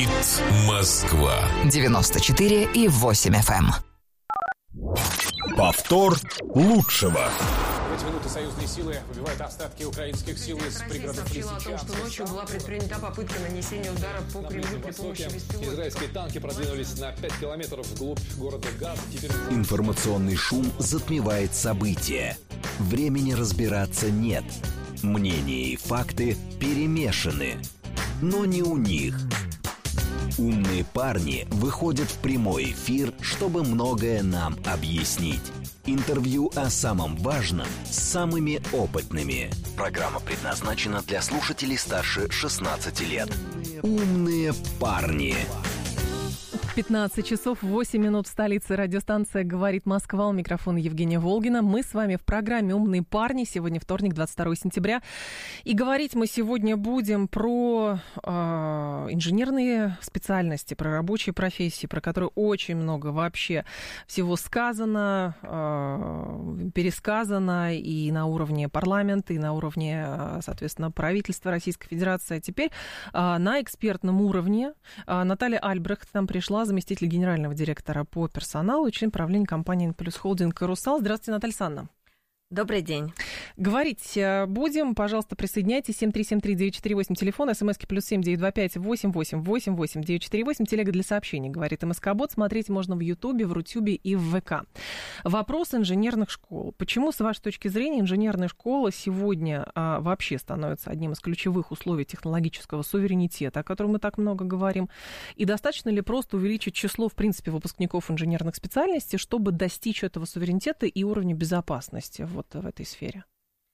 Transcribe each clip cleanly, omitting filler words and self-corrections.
Говорит Москва. 94,8 FM. Повтор лучшего. В эти минуты союзные силы выбивают остатки украинских сил из пригородов Лисичанска. Сообщила о том, что ночью была предпринята попытка нанесения удара по Кремлю при помощи беспилотников. Израильские танки продвинулись на 5 километров вглубь города Газ. Теперь... Информационный шум затмевает события. Времени разбираться нет. Мнения и факты перемешаны. Но не у них. Умные парни выходят в прямой эфир, чтобы многое нам объяснить. Интервью о самом важном с самыми опытными. Программа предназначена для слушателей старше 16 лет. Умные парни. 15 часов 8 минут в столице. Радиостанция «Говорит Москва». У микрофона Евгения Волгина. Мы с вами в программе «Умные парни». Сегодня вторник, 22 сентября. И говорить мы сегодня будем про инженерные специальности, про рабочие профессии, про которые очень много вообще всего сказано, пересказано и на уровне парламента, и на уровне, соответственно, правительства Российской Федерации. А теперь на экспертном уровне Наталья Альбрехт нам пришла, заместитель генерального директора по персоналу, член правления компании «Инплюс Холдинг» и «Русал». Здравствуйте, Наталья Александровна. Добрый день. Говорить будем. Пожалуйста, присоединяйтесь. 7373948, телефон, смски +7 925 88 88 948, телега для сообщений, говорит МСК-бот. Смотреть можно в Ютубе, в Рутюбе и в ВК. Вопрос инженерных школ. Почему, с вашей точки зрения, инженерная школа сегодня вообще становится одним из ключевых условий технологического суверенитета, о котором мы так много говорим? И достаточно ли просто увеличить число, в принципе, выпускников инженерных специальностей, чтобы достичь этого суверенитета и уровня безопасности вот в этой сфере?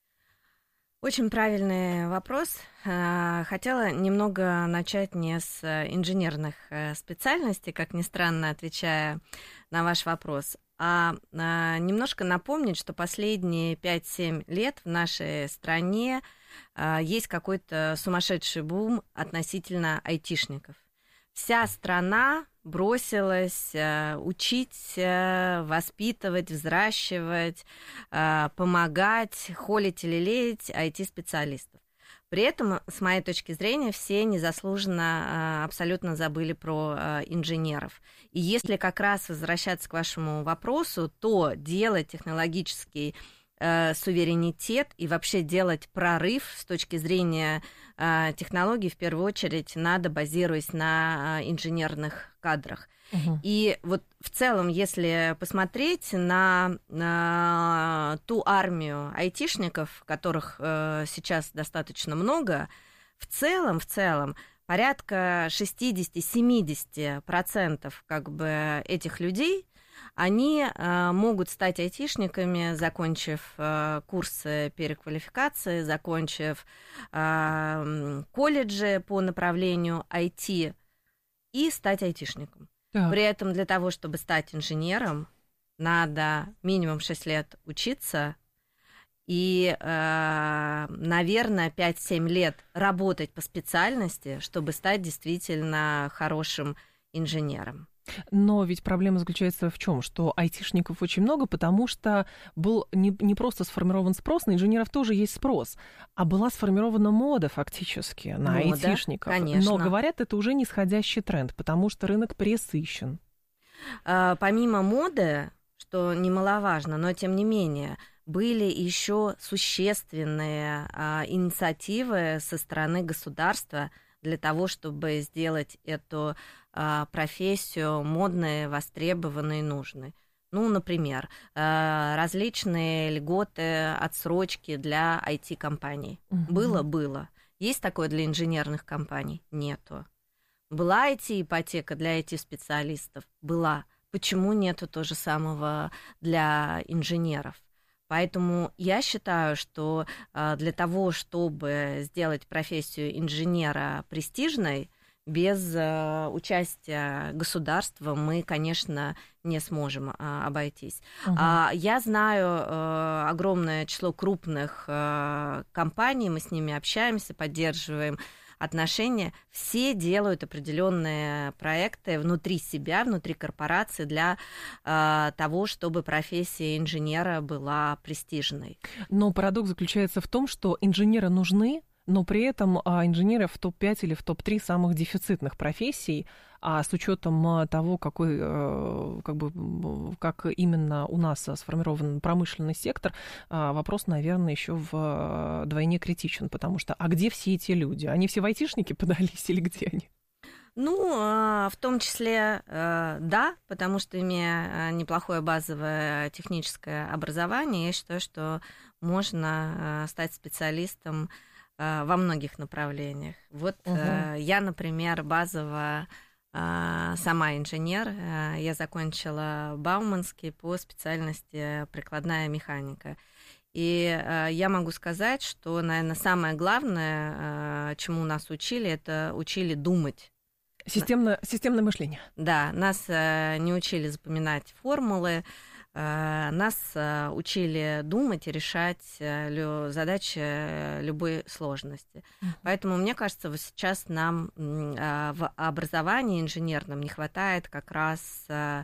Очень правильный вопрос. Хотела немного начать не с инженерных специальностей, как ни странно, отвечая на ваш вопрос, а немножко напомнить, что последние 5-7 лет в нашей стране есть какой-то сумасшедший бум относительно айтишников. Вся страна бросилась учить, воспитывать, взращивать, помогать, холить или лелеять IT-специалистов. При этом, с моей точки зрения, все незаслуженно абсолютно забыли про инженеров. И если как раз возвращаться к вашему вопросу, то делать технологический суверенитет и вообще делать прорыв с точки зрения технологий, в первую очередь, надо, базируясь на инженерных кадрах. И вот в целом, если посмотреть на ту армию айтишников, которых сейчас достаточно много, в целом порядка 60-70% как бы этих людей, они могут стать айтишниками, закончив курсы переквалификации, закончив колледжи по направлению IT и стать айтишником. Так. При этом для того, чтобы стать инженером, надо минимум 6 лет учиться и, наверное, 5-7 лет работать по специальности, чтобы стать действительно хорошим инженером. Но ведь проблема заключается в чем? Что айтишников очень много, потому что был не просто сформирован спрос, на инженеров тоже есть спрос, а была сформирована мода фактически на айтишников. Конечно. Но, говорят, это уже нисходящий тренд, потому что рынок пересыщен. Помимо моды, что немаловажно, но тем не менее, были еще существенные инициативы со стороны государства для того, чтобы сделать эту профессию модной, востребованной, нужной. Ну, например, различные льготы, отсрочки для IT-компаний. Было. Есть такое для инженерных компаний? Нету. Была IT-ипотека для IT-специалистов? Была. Почему нету то же самого для инженеров? Поэтому я считаю, что для того, чтобы сделать профессию инженера престижной, без участия государства мы, конечно, не сможем обойтись. Я знаю огромное число крупных компаний, мы с ними общаемся, поддерживаем отношения. Все делают определенные проекты внутри себя, внутри корпорации для того, чтобы профессия инженера была престижной. Но парадокс заключается в том, что инженеры нужны, но при этом инженеры в топ-5 или в топ-3 самых дефицитных профессий, а с учетом того, как именно у нас сформирован промышленный сектор, вопрос, наверное, еще вдвойне критичен, потому что, а где все эти люди? Они все в айтишники подались или где они? В том числе, да, потому что, имея неплохое базовое техническое образование, я считаю, что можно стать специалистом во многих направлениях. Я, например, базово сама инженер. Я закончила Бауманский по специальности прикладная механика. И я могу сказать, что, наверное, самое главное, чему нас учили, это учили думать. Системное мышление. Да, нас не учили запоминать формулы, нас учили думать и решать задачи любой сложности. Поэтому, мне кажется, вот сейчас нам в образовании инженерном не хватает как раз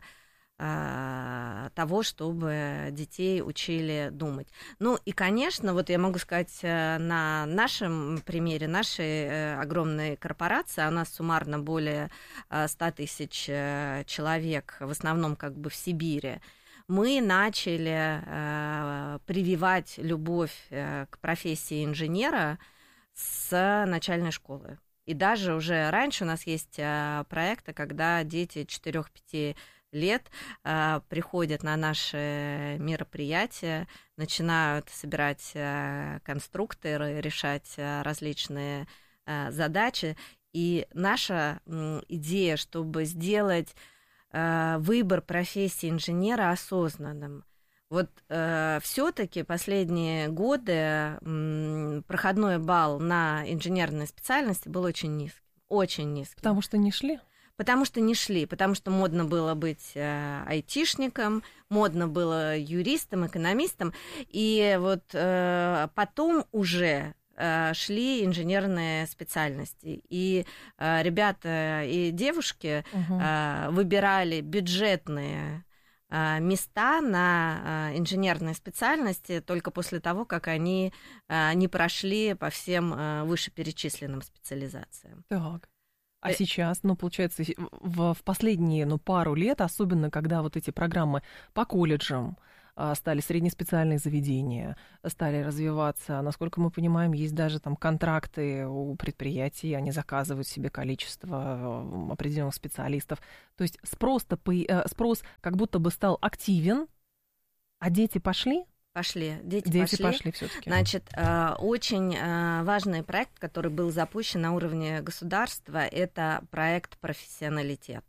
того, чтобы детей учили думать. И, конечно, вот я могу сказать на нашем примере, нашей огромной корпорации, у нас суммарно более 100 тысяч человек, в основном как бы в Сибири, мы начали прививать любовь к профессии инженера с начальной школы. И даже уже раньше у нас есть проекты, когда дети 4-5 лет приходят на наши мероприятия, начинают собирать конструкторы, решать различные задачи. И наша идея, чтобы сделать выбор профессии инженера осознанным. Все-таки последние годы проходной балл на инженерные специальности был очень низкий. Очень низкий. Потому что не шли? Потому что модно было быть айтишником, модно было юристом, экономистом, и потом уже шли инженерные специальности, и ребята и девушки выбирали бюджетные места на инженерные специальности только после того, как они не прошли по всем вышеперечисленным специализациям. Так. А сейчас, получается, в последние пару лет, особенно когда вот эти программы по колледжам стали среднеспециальные заведения, стали развиваться, насколько мы понимаем, есть даже там контракты у предприятий, они заказывают себе количество определенных специалистов. То есть спрос как будто бы стал активен, а дети пошли? Дети пошли всё-таки. Значит, очень важный проект, который был запущен на уровне государства, это проект «Профессионалитет».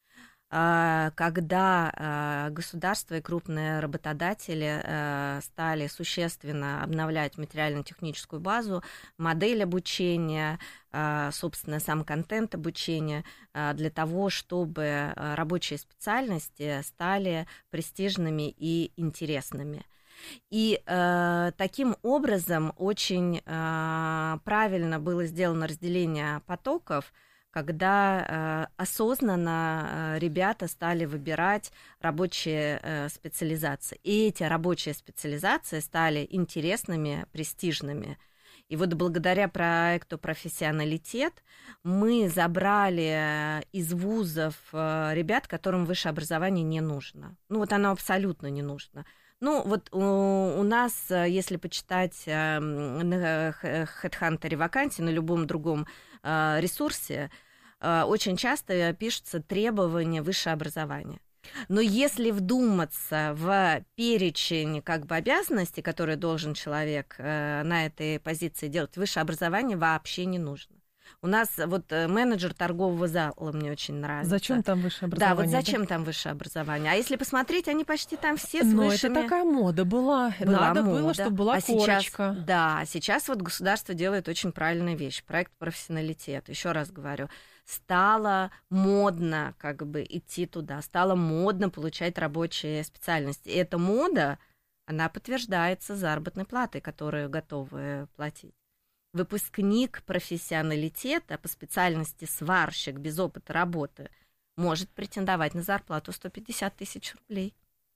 Когда государство и крупные работодатели стали существенно обновлять материально-техническую базу, модель обучения, собственно, сам контент обучения, для того, чтобы рабочие специальности стали престижными и интересными. И таким образом очень правильно было сделано разделение потоков, когда осознанно ребята стали выбирать рабочие специализации. И эти рабочие специализации стали интересными, престижными. И благодаря проекту «Профессионалитет» мы забрали из вузов ребят, которым высшее образование не нужно. Оно абсолютно не нужно. У нас, если почитать на HeadHunter вакансии, на любом другом ресурсе, очень часто пишутся требования высшего образования. Но если вдуматься в перечень обязанностей, которые должен человек на этой позиции делать, высшее образование вообще не нужно. У нас менеджер торгового зала мне очень нравится. Зачем там высшее образование? Да, зачем там высшее образование? А если посмотреть, они почти там все с высшими... Но это такая мода была. Надо было, чтобы была корочка. Сейчас государство делает очень правильную вещь. Проект «Профессионалитет». Еще раз говорю, стало модно идти туда, стало модно получать рабочие специальности. И эта мода, она подтверждается заработной платой, которую готовы платить. Выпускник профессионалитета по специальности сварщик без опыта работы может претендовать на зарплату 150 тысяч рублей.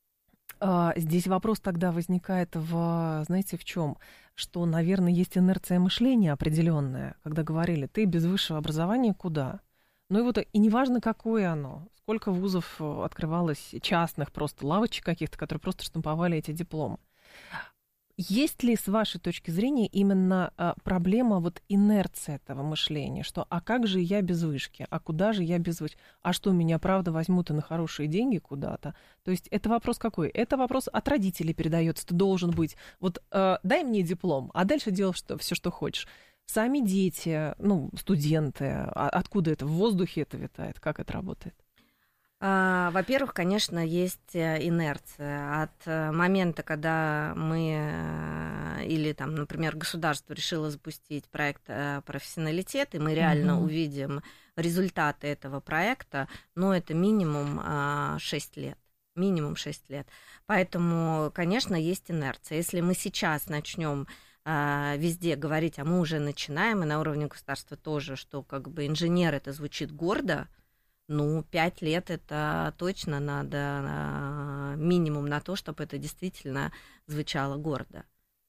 Здесь вопрос тогда возникает знаете, в чем? Что, наверное, есть инерция мышления определенная, когда говорили, ты без высшего образования куда? Ну и вот, и неважно, какое оно, сколько вузов открывалось, частных просто лавочек каких-то, которые просто штамповали эти дипломы. Есть ли, с вашей точки зрения, именно проблема вот инерции этого мышления, что а как же я без вышки, а куда же я без вышки, а что, меня правда возьмут и на хорошие деньги куда-то? То есть это вопрос какой? Это вопрос от родителей передается, ты должен быть, вот дай мне диплом, а дальше делай все, что хочешь. Сами дети, студенты, откуда это, в воздухе это витает, как это работает? Во-первых, конечно, есть инерция. От момента, когда мы или, там, например, государство решило запустить проект «Профессионалитет», и мы реально увидим результаты этого проекта, это минимум 6 лет. Минимум 6 лет. Поэтому, конечно, есть инерция. Если мы сейчас начнем везде говорить, а мы уже начинаем, и на уровне государства тоже, что как бы инженер, это звучит гордо, 5 лет это точно надо минимум на то, чтобы это действительно звучало гордо.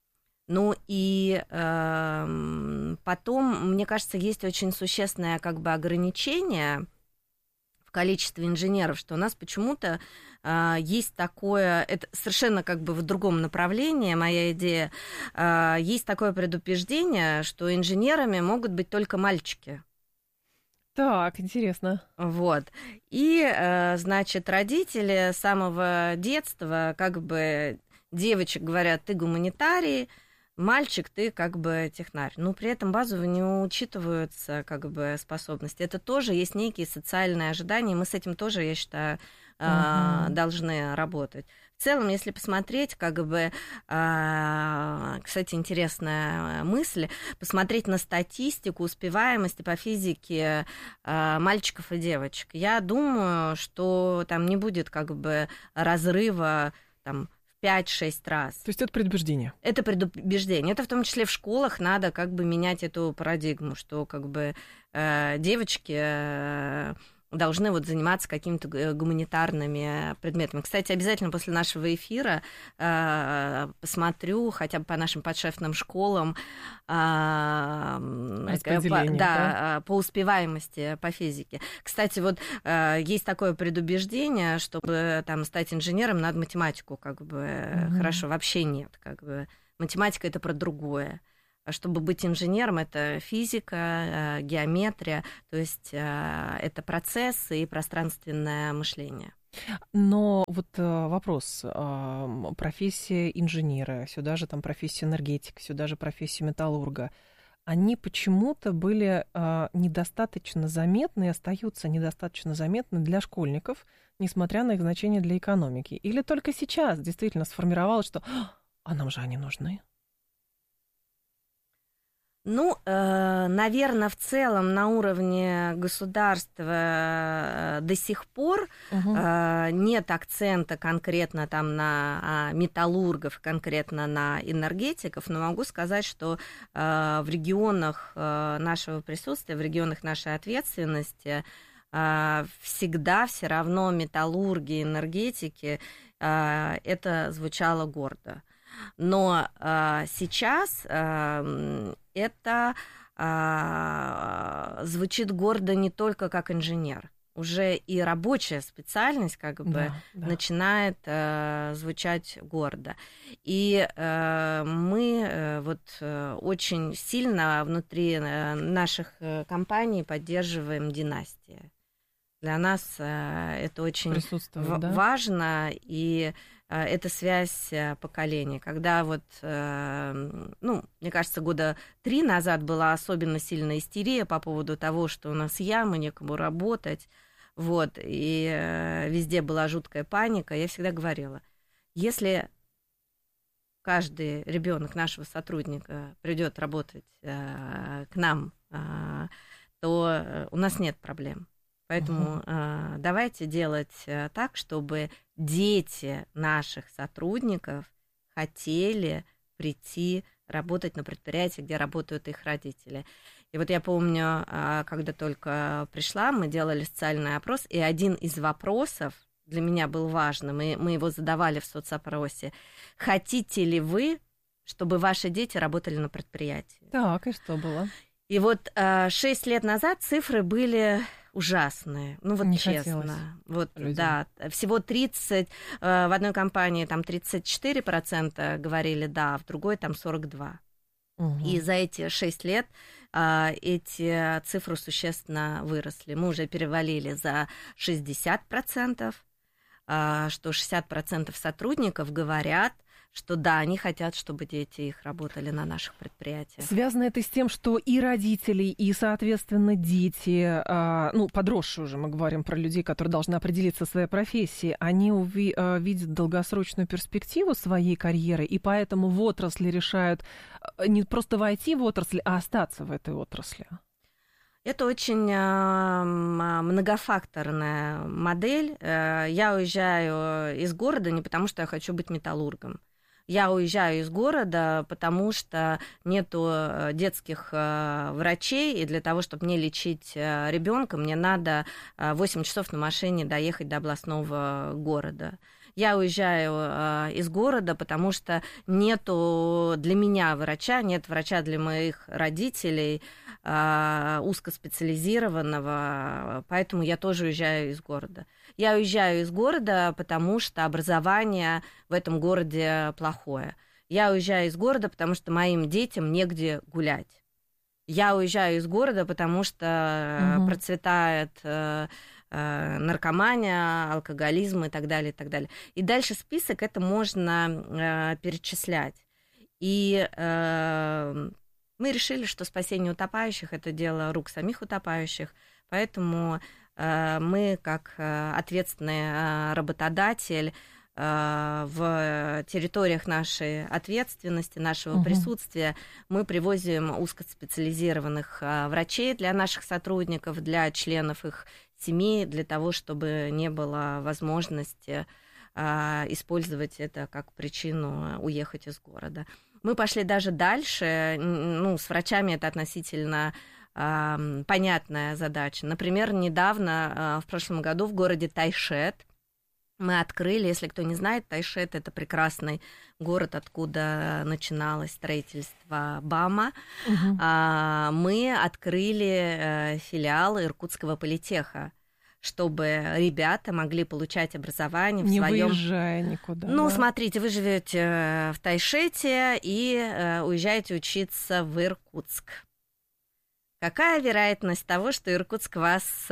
И потом, мне кажется, есть очень существенное как бы ограничение в количестве инженеров, что у нас почему-то есть такое, это совершенно как бы в другом направлении, моя идея, есть такое предубеждение, что инженерами могут быть только мальчики. Так, интересно. Вот. И, значит, родители с самого детства как бы девочек говорят, ты гуманитарий, мальчик, ты как бы технарь. При этом базово не учитываются как бы способности. Это тоже есть некие социальные ожидания, и мы с этим тоже, я считаю, должны работать. В целом, если посмотреть, как бы, кстати, интересная мысль, посмотреть на статистику успеваемости по физике мальчиков и девочек, я думаю, что там не будет как бы разрыва там, в 5-6 раз. То есть это предубеждение? Это предубеждение. Это в том числе в школах надо как бы менять эту парадигму, что как бы девочки должны вот заниматься какими-то гуманитарными предметами. Кстати, обязательно после нашего эфира посмотрю хотя бы по нашим подшефным школам по успеваемости по физике. Кстати, вот есть такое предубеждение, чтобы там стать инженером, надо математику как бы хорошо, вообще нет. Как бы математика — это про другое. Чтобы быть инженером, это физика, геометрия, то есть это процессы и пространственное мышление. Но вот вопрос, профессия инженера, сюда же там профессия энергетика, сюда же профессия металлурга, они почему-то были недостаточно заметны и остаются недостаточно заметны для школьников, несмотря на их значение для экономики. Или только сейчас действительно сформировалось, что «а нам же они нужны»? Наверное, в целом на уровне государства до сих пор нет акцента конкретно там на металлургов, конкретно на энергетиков, но могу сказать, что в регионах нашего присутствия, в регионах нашей ответственности всегда все равно металлурги, энергетики, это звучало гордо. Но сейчас это звучит гордо не только как инженер. Уже и рабочая специальность как бы начинает звучать гордо. И мы вот очень сильно внутри наших компаний поддерживаем династии. Для нас это очень важно, и это связь поколений. Когда вот, мне кажется, 3 года назад была особенно сильная истерия по поводу того, что у нас ямы, некому работать, вот, и везде была жуткая паника. Я всегда говорила, если каждый ребенок нашего сотрудника придет работать к нам, то у нас нет проблем. Поэтому давайте делать так, чтобы дети наших сотрудников хотели прийти работать на предприятии, где работают их родители. И вот я помню, когда только пришла, мы делали социальный опрос, и один из вопросов для меня был важным, и мы его задавали в соцопросе. Хотите ли вы, чтобы ваши дети работали на предприятии? Так, и что было? И вот 6 лет назад цифры были ужасные. Ну вот Не честно. хотелось Вот, людям. да, всего 30, в одной компании там 34% говорили да, в другой там 42%. И за эти 6 лет эти цифры существенно выросли. Мы уже перевалили за 60%, что 60% сотрудников говорят, что да, они хотят, чтобы дети их работали на наших предприятиях. Связано это с тем, что и родители, и, соответственно, дети, ну, подросшие уже, мы говорим про людей, которые должны определиться в своей профессии, они видят долгосрочную перспективу своей карьеры, и поэтому в отрасли решают не просто войти в отрасль, а остаться в этой отрасли. Это очень многофакторная модель. Я уезжаю из города не потому, что я хочу быть металлургом. Я уезжаю из города, потому что нету детских врачей, и для того, чтобы мне лечить ребенка, мне надо 8 часов на машине доехать до областного города. Я уезжаю из города, потому что нету для меня врача, нет врача для моих родителей узкоспециализированного, поэтому я тоже уезжаю из города. Я уезжаю из города, потому что образование в этом городе плохое. Я уезжаю из города, потому что моим детям негде гулять. Я уезжаю из города, потому что процветает наркомания, алкоголизм и так далее, и так далее. И дальше список это можно перечислять. И мы решили, что спасение утопающих – это дело рук самих утопающих, поэтому мы, как ответственный работодатель, в территориях нашей ответственности, нашего присутствия, мы привозим узкоспециализированных врачей для наших сотрудников, для членов их семей, для того, чтобы не было возможности использовать это как причину уехать из города. Мы пошли даже дальше, ну, с врачами это относительно понятная задача. Например, недавно, в прошлом году, в городе Тайшет мы открыли, если кто не знает, Тайшет – это прекрасный город, откуда начиналось строительство БАМа. Мы открыли филиал Иркутского политеха, чтобы ребята могли получать образование в своем... Не выезжая никуда. Ну, да? Смотрите, вы живете в Тайшете и уезжаете учиться в Иркутск. Какая вероятность того, что Иркутск вас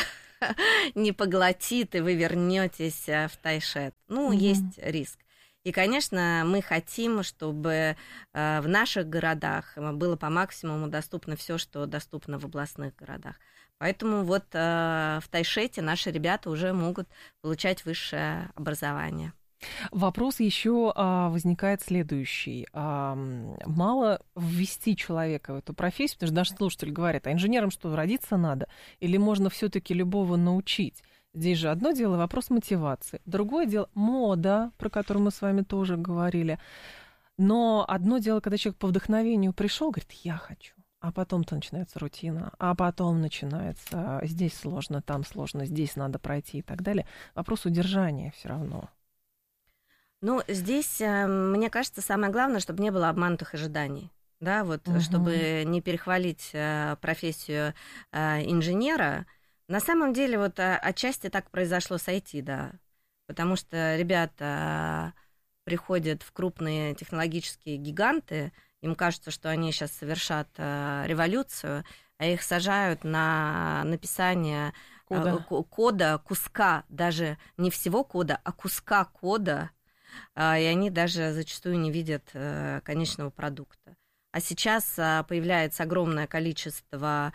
не поглотит, и вы вернетесь в Тайшет? Ну, есть риск. И, конечно, мы хотим, чтобы в наших городах было по максимуму доступно все, что доступно в областных городах. Поэтому вот в Тайшете наши ребята уже могут получать высшее образование. Вопрос еще возникает следующий. Мало ввести человека в эту профессию, потому что наши слушатели говорят, а инженерам что, родиться надо? Или можно все-таки любого научить? Здесь же одно дело вопрос мотивации, другое дело мода, про которую мы с вами тоже говорили. Но одно дело, когда человек по вдохновению пришел, говорит, я хочу. А потом-то начинается рутина, а потом начинается здесь сложно, там сложно, здесь надо пройти и так далее. Вопрос удержания все равно. Ну, здесь, мне кажется, самое главное, чтобы не было обманутых ожиданий. Да, вот, чтобы не перехвалить профессию инженера. На самом деле, вот отчасти так произошло с IT, да. Потому что ребята приходят в крупные технологические гиганты, им кажется, что они сейчас совершат революцию, а их сажают на написание кода, куска, даже не всего кода, а куска кода, и они даже зачастую не видят конечного продукта. А сейчас появляется огромное количество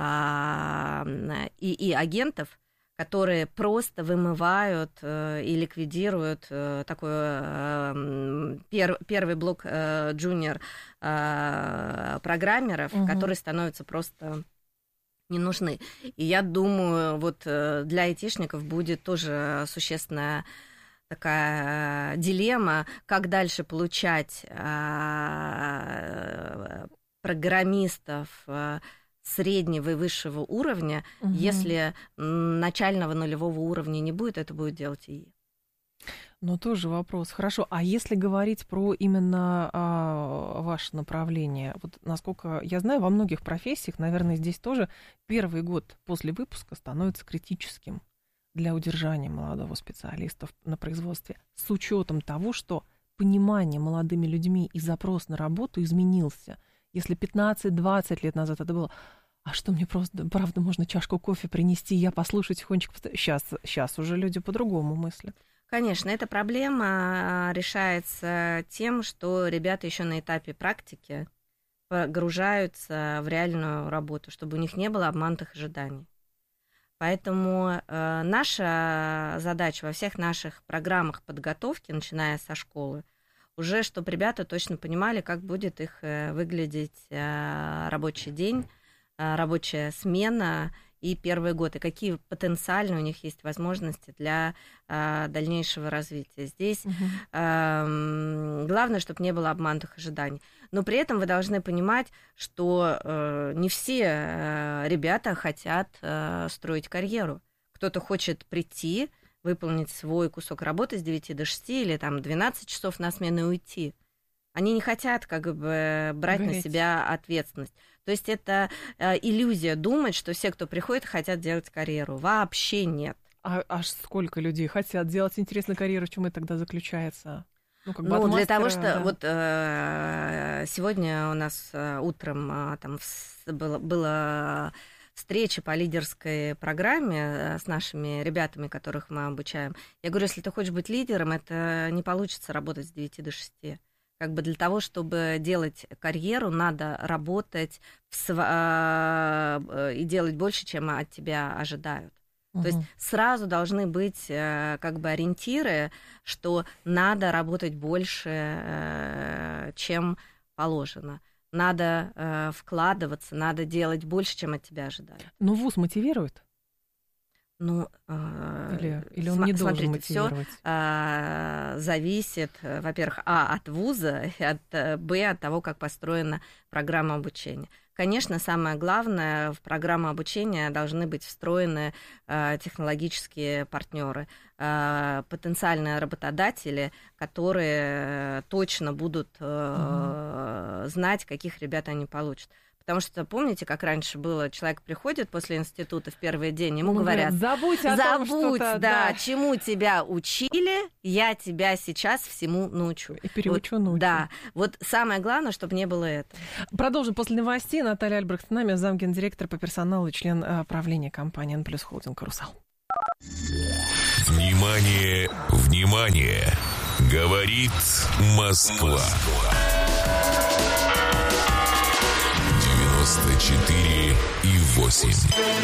ИИ-агентов, которые просто вымывают и ликвидируют такой первый блок джуниор-программеров, которые становятся просто не нужны. И я думаю, вот для айтишников будет тоже существенная такая дилемма, как дальше получать программистов среднего и высшего уровня. Если начального нулевого уровня не будет, это будет делать ИИ. Ну, тоже вопрос. Хорошо. А если говорить про именно ваше направление, вот насколько я знаю, во многих профессиях, наверное, здесь тоже первый год после выпуска становится критическим для удержания молодого специалиста на производстве, с учетом того, что понимание молодыми людьми и запрос на работу изменился. Если 15-20 лет назад это было, а что мне просто, правда, можно чашку кофе принести, я послушаю тихонечко. Сейчас уже люди по-другому мыслят. Конечно, эта проблема решается тем, что ребята еще на этапе практики погружаются в реальную работу, чтобы у них не было обманутых ожиданий. Поэтому наша задача во всех наших программах подготовки, начиная со школы, уже чтобы ребята точно понимали, как будет их выглядеть рабочий день, рабочая смена и первый год, и какие потенциально у них есть возможности для дальнейшего развития. Здесь главное, чтобы не было обманутых ожиданий. Но при этом вы должны понимать, что не все ребята хотят строить карьеру. Кто-то хочет прийти, выполнить свой кусок работы с 9 до 6 или там 12 часов на смену и уйти. Они не хотят как бы брать на себя ответственность. То есть это иллюзия думать, что все, кто приходит, хотят делать карьеру. Вообще нет. А сколько людей хотят делать, интересно, карьеру, в чем это тогда заключается? Ну, для того, что вот сегодня у нас утром там была встреча по лидерской программе с нашими ребятами, которых мы обучаем. Я говорю, если ты хочешь быть лидером, это не получится работать с 9 до 6. Как бы для того, чтобы делать карьеру, надо работать и делать больше, чем от тебя ожидают. То есть сразу должны быть как бы ориентиры, что надо работать больше, чем положено. Надо вкладываться, надо делать больше, чем от тебя ожидают. Но вуз мотивирует? Ну, или он не должен мотивировать? Всё зависит, во-первых, от вуза, и от того, как построена программа обучения. Конечно, самое главное, в программу обучения должны быть встроены технологические партнеры, потенциальные работодатели, которые точно будут знать, каких ребят они получат. Потому что, помните, как раньше было, человек приходит после института в первый день, ему говорят, забудь, да, чему тебя учили, я тебя сейчас всему научу. И переучу, научу. Да, вот самое главное, чтобы не было этого. Продолжим после новостей. Наталья Альбрехт с нами, замгендиректор по персоналу и член правления компании «Н+» Холдинг «Русал». Внимание, внимание! Говорит Москва. 94,8.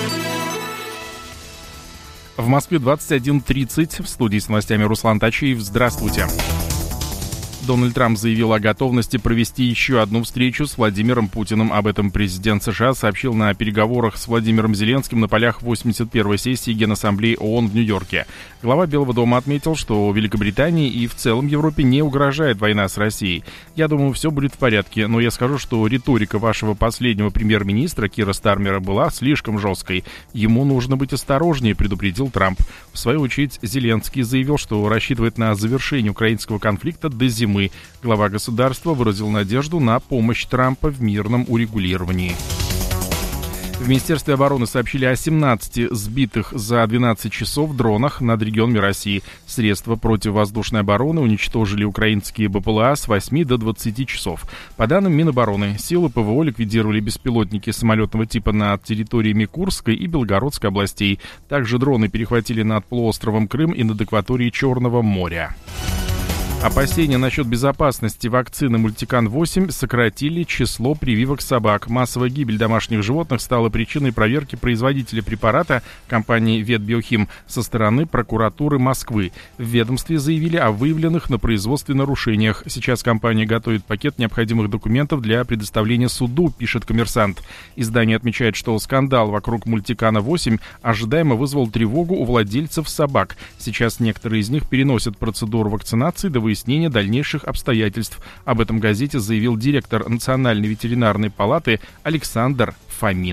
В Москве 21:30. В студии с новостями Руслан Тачиев. Здравствуйте. Дональд Трамп заявил о готовности провести еще одну встречу с Владимиром Путиным. Об этом президент США сообщил на переговорах с Владимиром Зеленским на полях 81-й сессии Генассамблеи ООН в Нью-Йорке. Глава Белого дома отметил, что Великобритании и в целом Европе не угрожает война с Россией. «Я думаю, все будет в порядке, но я скажу, что риторика вашего последнего премьер-министра Кира Стармера была слишком жесткой. Ему нужно быть осторожнее», — предупредил Трамп. В свою очередь, Зеленский заявил, что рассчитывает на завершение украинского конфликта до зимы. Глава государства выразил надежду на помощь Трампа в мирном урегулировании. В Министерстве обороны сообщили о 17 сбитых за 12 часов дронах над регионами России. Средства противовоздушной обороны уничтожили украинские БПЛА с 8 до 20 часов. По данным Минобороны, силы ПВО ликвидировали беспилотники самолетного типа над территориями Курской и Белгородской областей. Также дроны перехватили над полуостровом Крым и над акваторией Черного моря. Опасения насчет безопасности вакцины Мультикан-8 сократили число прививок собак. Массовая гибель домашних животных стала причиной проверки производителя препарата компании «Ветбиохим» со стороны прокуратуры Москвы. В ведомстве заявили о выявленных на производстве нарушениях. Сейчас компания готовит пакет необходимых документов для предоставления суду, пишет «Коммерсант». Издание отмечает, что скандал вокруг Мультикана-8 ожидаемо вызвал тревогу у владельцев собак. Сейчас некоторые из них переносят процедуру вакцинации до выяснения дальнейших обстоятельств. Об этом газете заявил директор Национальной ветеринарной палаты Александр Фомин.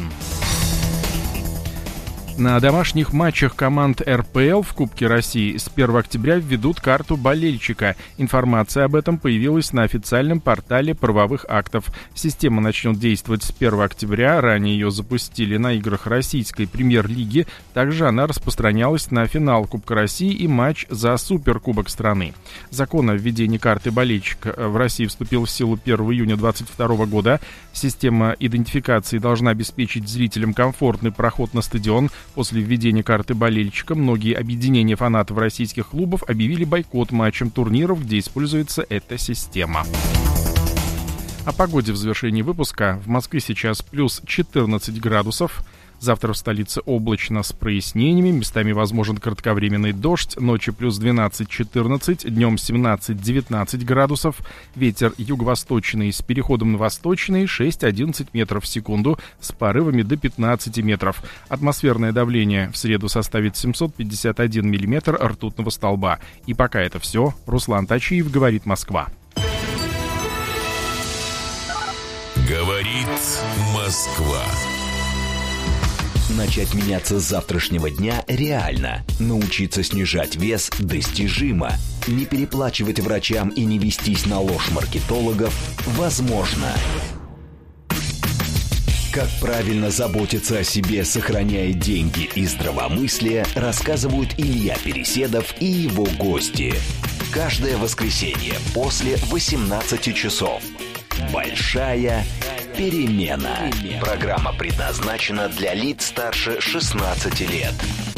На домашних матчах команд РПЛ в Кубке России с 1 октября введут карту болельщика. Информация об этом появилась на официальном портале правовых актов. Система начнет действовать с 1 октября. Ранее ее запустили на играх российской премьер-лиги. Также она распространялась на финал Кубка России и матч за Суперкубок страны. Закон о введении карты болельщика в России вступил в силу 1 июня 2022 года. Система идентификации должна обеспечить зрителям комфортный проход на стадион. После введения карты болельщика многие объединения фанатов российских клубов объявили бойкот матчам турниров, где используется эта система. О погоде в завершении выпуска. В Москве сейчас плюс 14 градусов. Завтра в столице облачно с прояснениями, местами возможен кратковременный дождь, ночью плюс 12-14, днем 17-19 градусов, ветер юго-восточный с переходом на восточный 6-11 метров в секунду, с порывами до 15 метров. Атмосферное давление в среду составит 751 миллиметр ртутного столба. И пока это все. Руслан Тачиев, говорит Москва. Говорит Москва. Начать меняться с завтрашнего дня реально. Научиться снижать вес достижимо. Не переплачивать врачам и не вестись на ложь маркетологов возможно. Как правильно заботиться о себе, сохраняя деньги и здравомыслие, рассказывают Илья Переседов и его гости. Каждое воскресенье после 18 часов. Большая перемена. Программа предназначена для лиц старше 16 лет.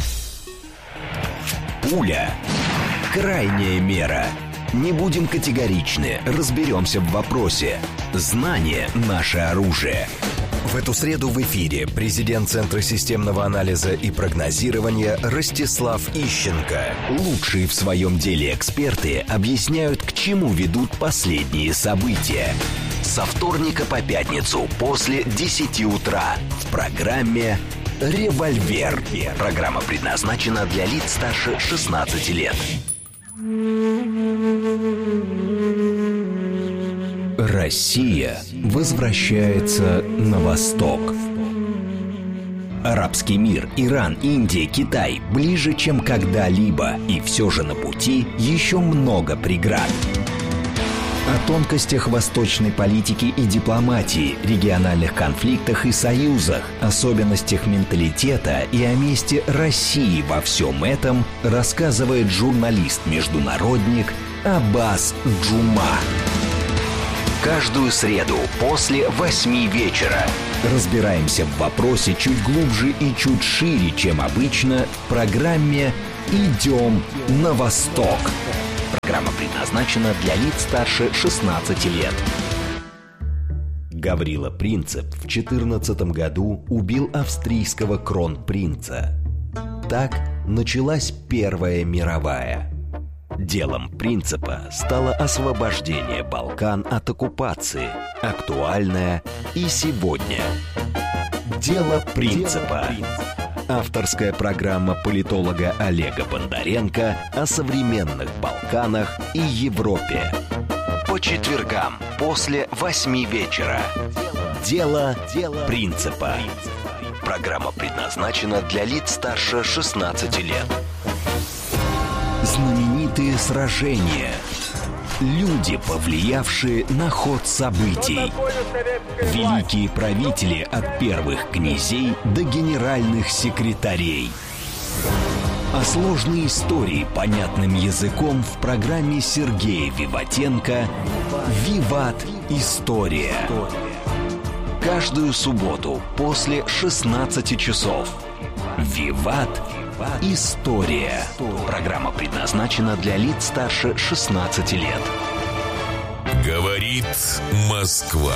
Пуля. Крайняя мера. Не будем категоричны, разберемся в вопросе. Знание – наше оружие. В эту среду в эфире президент Центра системного анализа и прогнозирования Ростислав Ищенко. Лучшие в своем деле эксперты объясняют, к чему ведут последние события. Со вторника по пятницу после 10 утра в программе «Револьвер». Программа предназначена для лиц старше 16 лет. Россия возвращается на восток. Арабский мир, Иран, Индия, Китай ближе, чем когда-либо. И все же на пути еще много преград. О тонкостях восточной политики и дипломатии, региональных конфликтах и союзах, особенностях менталитета и о месте России во всем этом рассказывает журналист-международник Аббас Джума. Каждую среду после 8 вечера разбираемся в вопросе чуть глубже и чуть шире, чем обычно, в программе «Идем на восток». Программа предназначена для лиц старше 16 лет. Гаврила Принцип в 14 году убил австрийского кронпринца. Так началась Первая мировая. Делом Принципа стало освобождение Балкан от оккупации, актуальное и сегодня. Дело Принципа. Авторская программа политолога Олега Бондаренко о современных Балканах и Европе. По четвергам после 8 вечера. Дело Принципа. Программа предназначена для лиц старше 16 лет. Знаменитые сражения. Люди, повлиявшие на ход событий. Великие правители от первых князей до генеральных секретарей. А сложные истории понятным языком в программе Сергея Виватенко «Виват. История». Каждую субботу после 16 часов. «Виват. История». Программа предназначена для лиц старше 16 лет. Говорит Москва.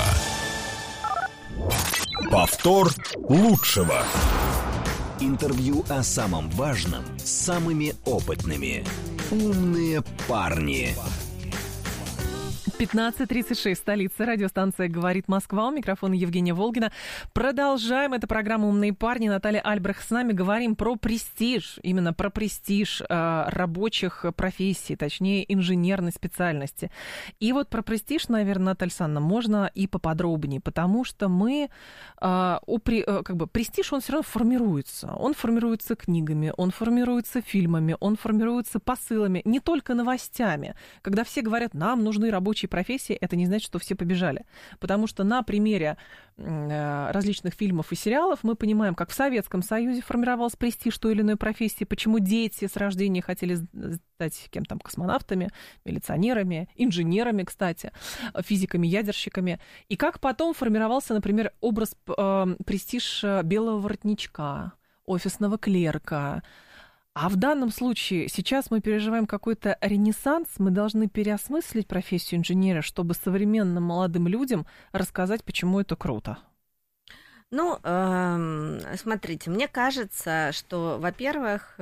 Повтор лучшего. Интервью о самом важном с самыми опытными. Умные парни. 15:36, столица, радиостанция «Говорит Москва», у микрофона Евгения Волгина. Продолжаем, это программа «Умные парни», Наталья Альбрехт с нами, говорим про престиж, именно про престиж рабочих профессий, точнее, инженерной специальности. И вот про престиж, наверное, Наталья Александровна, можно и поподробнее, потому что мы, престиж, он все равно формируется книгами, он формируется фильмами, он формируется посылами, не только новостями. Когда все говорят, нам нужны рабочие профессии, это не значит, что все побежали. Потому что на примере различных фильмов и сериалов мы понимаем, как в Советском Союзе формировался престиж той или иной профессии, почему дети с рождения хотели стать кем-то, космонавтами, милиционерами, инженерами, кстати, физиками, ядерщиками. И как потом формировался, например, образ, престиж белого воротничка, офисного клерка. А в данном случае сейчас мы переживаем какой-то ренессанс, мы должны переосмыслить профессию инженера, чтобы современным молодым людям рассказать, почему это круто. Ну, смотрите, мне кажется, что, во-первых,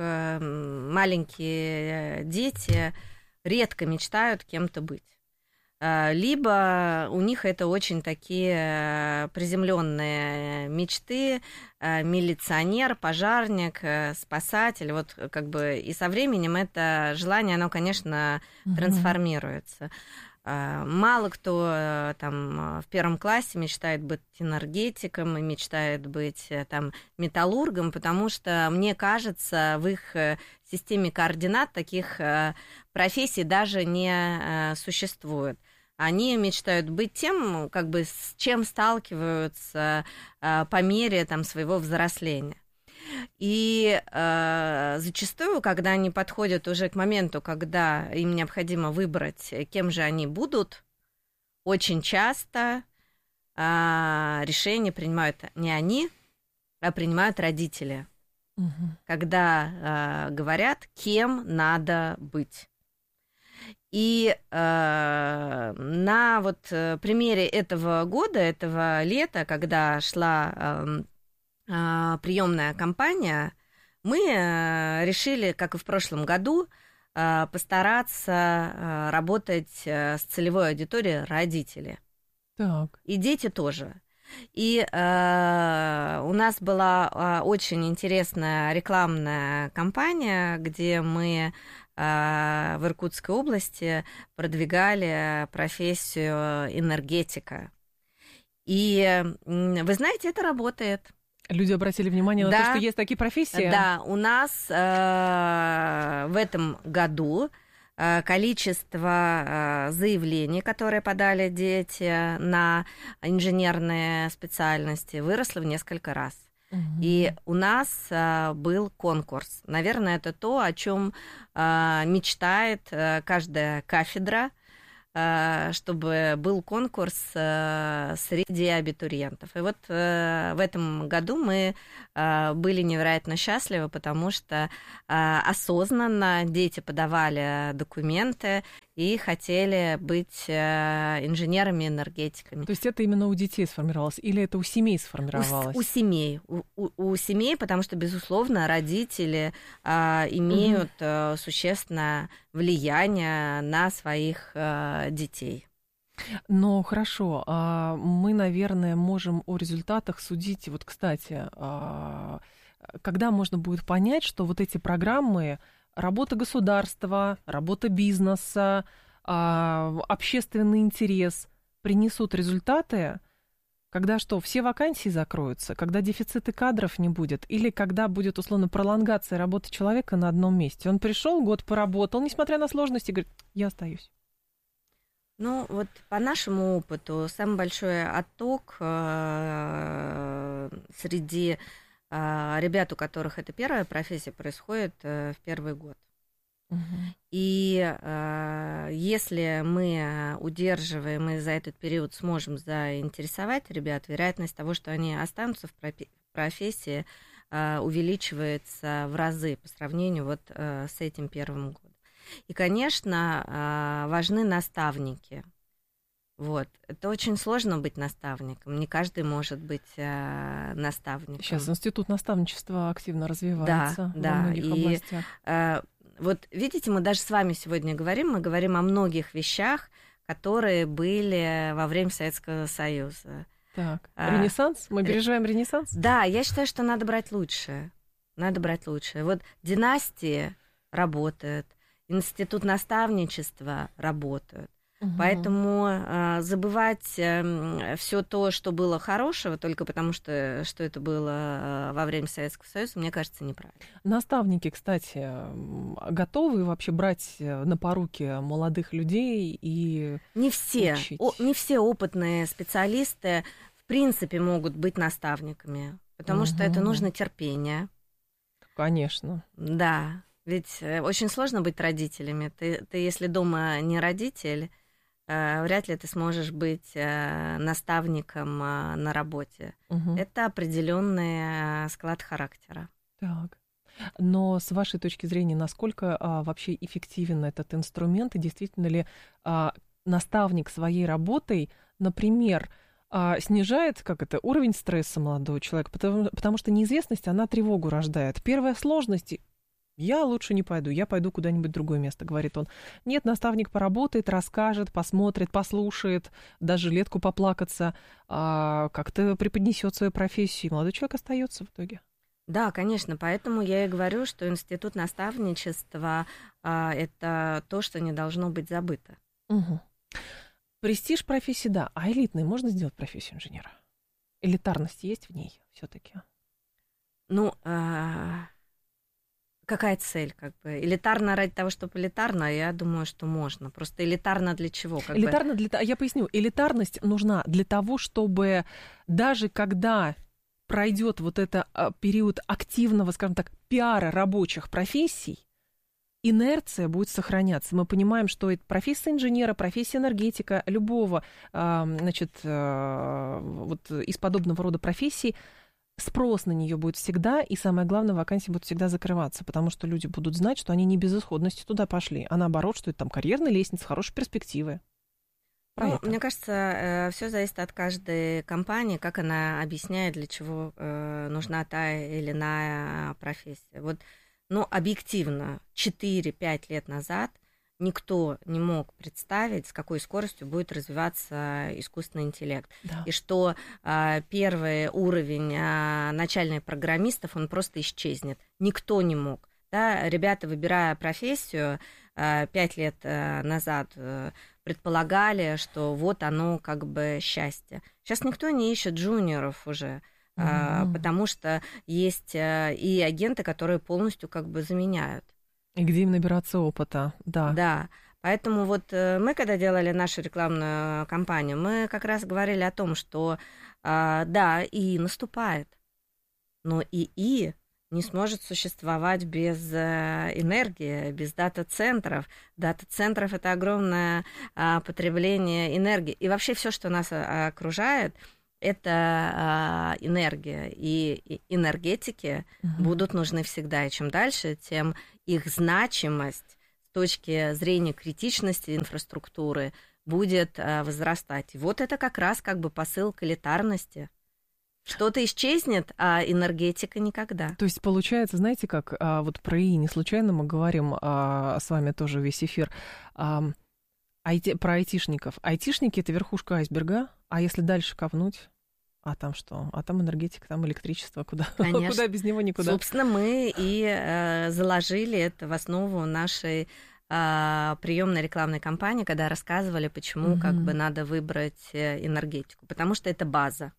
маленькие дети редко мечтают кем-то быть. Либо у них это очень такие приземленные мечты, милиционер, пожарник, спасатель, вот как бы и со временем это желание, оно, конечно, трансформируется. Мало кто там в первом классе мечтает быть энергетиком и мечтает быть там металлургом, потому что, мне кажется, в их системе координат таких профессий даже не существует. Они мечтают быть тем, как бы, с чем сталкиваются по мере там, своего взросления. И зачастую, когда они подходят уже к моменту, когда им необходимо выбрать, кем же они будут, очень часто решение принимают не они, а принимают родители. Когда говорят, кем надо быть. И на вот примере этого года, этого лета, когда шла приемная кампания, мы решили, как и в прошлом году, постараться работать с целевой аудиторией родители. Так. И дети тоже. И у нас была очень интересная рекламная кампания, где мы в Иркутской области продвигали профессию энергетика. И вы знаете, это работает. Люди обратили внимание на то, что есть такие профессии? Да, у нас в этом году количество заявлений, которые подали дети на инженерные специальности, выросло в несколько раз. И у нас был конкурс. Наверное, это то, о чем мечтает каждая кафедра, чтобы был конкурс среди абитуриентов. И вот в этом году мы были невероятно счастливы, потому что осознанно дети подавали документы и хотели быть инженерами-энергетиками. То есть это именно у детей сформировалось или это у семей сформировалось? У семей. У семей, потому что, безусловно, родители имеют существенное влияние на своих детей. Но хорошо, мы, наверное, можем о результатах судить. Вот, кстати, когда можно будет понять, что вот эти программы, работа государства, работа бизнеса, общественный интерес принесут результаты, когда что, все вакансии закроются, когда дефицита кадров не будет, или когда будет, условно, пролонгация работы человека на одном месте. Он пришел, год поработал, несмотря на сложности, говорит, я остаюсь. Ну, вот по нашему опыту самый большой отток среди ребят, у которых это первая профессия, происходит в первый год. И если мы удерживаем и за этот период сможем заинтересовать ребят, вероятность того, что они останутся в профессии, увеличивается в разы по сравнению вот с этим первым годом. И, конечно, важны наставники. Вот. Это очень сложно быть наставником. Не каждый может быть наставником. Сейчас институт наставничества активно развивается во многих областях. Вот видите, мы даже с вами сегодня говорим, мы говорим о многих вещах, которые были во время Советского Союза. Так, Ренессанс? Мы переживаем Ренессанс? Да, я считаю, что надо брать лучшее. Надо брать лучшее. Вот династии работают, институт наставничества работают. Поэтому забывать все то, что было хорошего, только потому что это было во время Советского Союза, мне кажется, неправильно. Наставники, кстати, готовы вообще брать на поруки молодых людей и не все, учить? Не все опытные специалисты в принципе могут быть наставниками, потому что это нужно терпение. Конечно. Да, ведь очень сложно быть родителями. Ты если дома не родитель, вряд ли ты сможешь быть наставником на работе. Это определенный склад характера. Так. Но с вашей точки зрения, насколько вообще эффективен этот инструмент, и действительно ли наставник своей работой, например, снижает уровень стресса молодого человека, потому что неизвестность, она тревогу рождает. Первая сложность: я лучше не пойду, я пойду куда-нибудь в другое место, говорит он. Нет, наставник поработает, расскажет, посмотрит, послушает, даже жилетку поплакаться, как-то преподнесет свою профессию, и молодой человек остается в итоге. Да, конечно, поэтому я и говорю, что институт наставничества это то, что не должно быть забыто. Угу. Престиж профессии, да, а элитной можно сделать профессию инженера? Элитарность есть в ней все-таки? Ну, какая цель, элитарно ради того, чтобы элитарно, я думаю, что можно. Просто элитарно для чего? Я поясню, элитарность нужна для того, чтобы даже когда пройдет вот это период активного, скажем так, пиара рабочих профессий, инерция будет сохраняться. Мы понимаем, что это профессия инженера, профессия энергетика, любого, из подобного рода профессий, спрос на нее будет всегда, и самое главное, вакансии будут всегда закрываться, потому что люди будут знать, что они не без исходности туда пошли, а наоборот, что это там карьерная лестница, хорошие перспективы. Мне кажется, все зависит от каждой компании, как она объясняет, для чего нужна та или иная профессия. Объективно, 4-5 лет назад никто не мог представить, с какой скоростью будет развиваться искусственный интеллект. Да. И что первый уровень начальных программистов, он просто исчезнет. Никто не мог. Да? Ребята, выбирая профессию 5 лет назад, предполагали, что вот оно счастье. Сейчас никто не ищет джуниоров уже. Потому что есть и агенты, которые полностью заменяют. И где им набираться опыта, да. Да, поэтому мы, когда делали нашу рекламную кампанию, мы как раз говорили о том, что да, ИИ наступает, но ИИ не сможет существовать без энергии, без дата-центров. Дата-центров – это огромное потребление энергии. И вообще все, что нас окружает – это энергия, и энергетики будут нужны всегда, и чем дальше, тем их значимость с точки зрения критичности инфраструктуры будет возрастать. И это как раз посыл к элитарности. Что-то исчезнет, а энергетика никогда. То есть получается, знаете, как про ИИ не случайно мы говорим с вами тоже весь эфир про айтишников. Айтишники – это верхушка айсберга, а если дальше копнуть, а там что? А там энергетика, там электричество, куда без него никуда. Собственно, мы и заложили это в основу нашей приемной рекламной кампании, когда рассказывали, почему надо выбрать энергетику, потому что это база.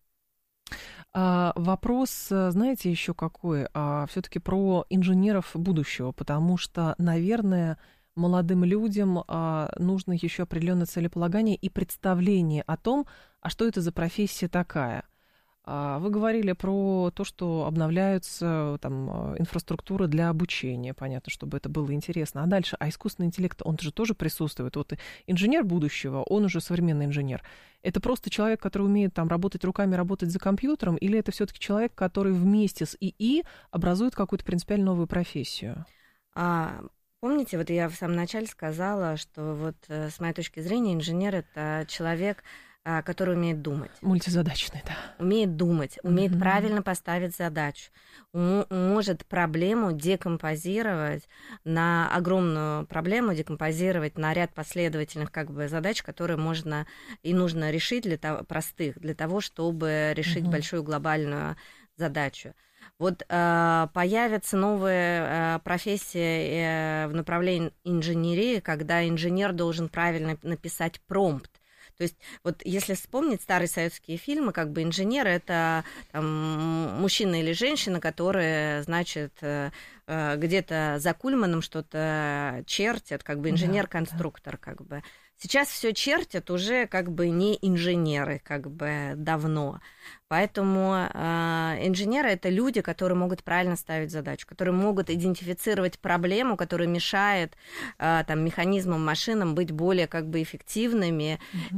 Вопрос, знаете, еще какой? Все-таки про инженеров будущего, потому что, наверное, молодым людям нужно еще определенное целеполагание и представление о том, а что это за профессия такая. Вы говорили про то, что обновляются инфраструктуры для обучения, понятно, чтобы это было интересно. А дальше, искусственный интеллект, он же тоже присутствует. Инженер будущего, он уже современный инженер. Это просто человек, который умеет работать руками, работать за компьютером, или это все-таки человек, который вместе с ИИ образует какую-то принципиально новую профессию? Помните, я в самом начале сказала, что с моей точки зрения инженер – это человек, который умеет думать. Мультизадачный, да. Умеет думать, умеет правильно поставить задачу, может проблему декомпозировать на огромную проблему, декомпозировать на ряд последовательных задач, которые можно и нужно решить для того, чтобы решить большую глобальную задачу. Вот появятся новые профессии в направлении инженерии, когда инженер должен правильно написать промпт. То есть вот если вспомнить старые советские фильмы, инженер — это мужчина или женщина, которые, значит, где-то за кульманом что-то чертят, инженер-конструктор, Сейчас все чертят уже не инженеры, давно. Поэтому инженеры — это люди, которые могут правильно ставить задачу, которые могут идентифицировать проблему, которая мешает механизмам, машинам быть более эффективными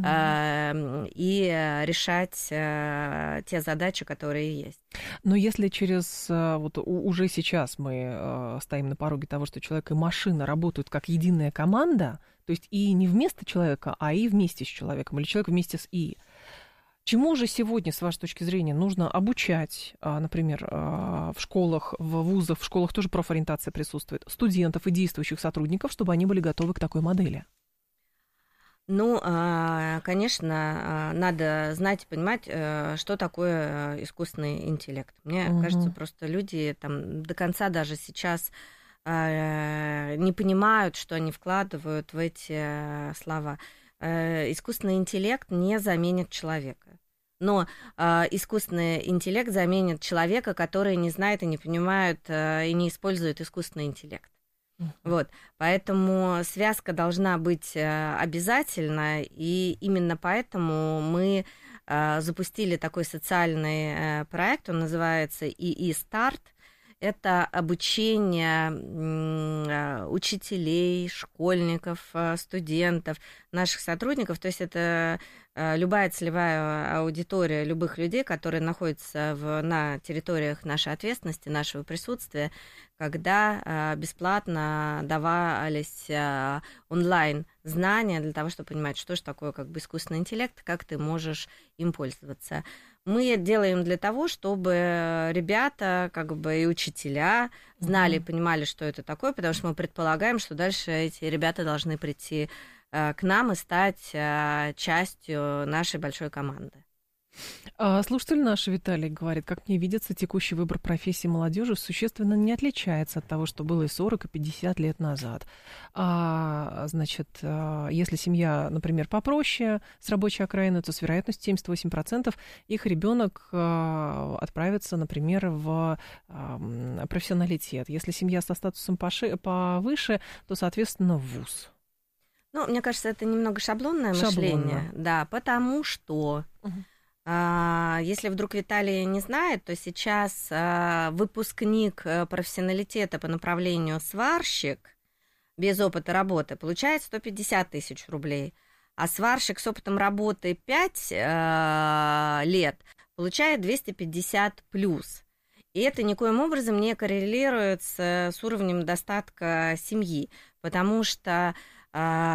и решать те задачи, которые есть. Но если уже сейчас мы стоим на пороге того, что человек и машина работают как единая команда, то есть и не вместо человека, а и вместе с человеком, или человек вместе с ИИ. Чему же сегодня, с вашей точки зрения, нужно обучать, например, в школах, в вузах, в школах тоже профориентация присутствует, студентов и действующих сотрудников, чтобы они были готовы к такой модели? Ну, конечно, надо знать и понимать, что такое искусственный интеллект. Мне кажется, просто люди до конца даже сейчас не понимают, что они вкладывают в эти слова. Искусственный интеллект не заменит человека. Но искусственный интеллект заменит человека, который не знает и не понимает и не использует искусственный интеллект. Вот. Поэтому связка должна быть обязательна, и именно поэтому мы запустили такой социальный проект, он называется ИИ Старт. Это обучение учителей, школьников, студентов, наших сотрудников. То есть это любая целевая аудитория любых людей, которые находятся на территориях нашей ответственности, нашего присутствия, когда бесплатно давались онлайн знания для того, чтобы понимать, что же такое искусственный интеллект, как ты можешь им пользоваться. Мы делаем для того, чтобы ребята, и учителя знали, понимали, что это такое, потому что мы предполагаем, что дальше эти ребята должны прийти к нам и стать частью нашей большой команды. Слушатель наш Виталий говорит: как мне видится, текущий выбор профессии молодежи существенно не отличается от того, что было и 40, и 50 лет назад. Значит, если семья, например, попроще с рабочей окраины, то с вероятностью 78% их ребенок отправится, например, в профессионалитет. Если семья со статусом повыше, то, соответственно, в вуз. Ну, мне кажется, это немного шаблонное мышление. Да, потому что... Если вдруг Виталий не знает, то сейчас выпускник профессионалитета по направлению сварщик без опыта работы получает 150 тысяч рублей, а сварщик с опытом работы 5 лет получает 250 плюс. И это никоим образом не коррелирует с уровнем достатка семьи, потому что